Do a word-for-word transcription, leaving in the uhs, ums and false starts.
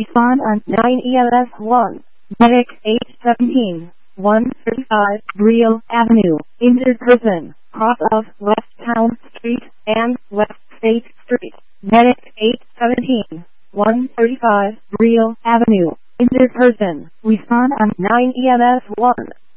Respond on nine E M S one. Medic eight seventeen, one thirty-five, Brielle Avenue, injured person, cross of West Town Street and West State Street. Medic eight seventeen, one thirty-five, Brielle Avenue, injured person. Respond on nine E M S one.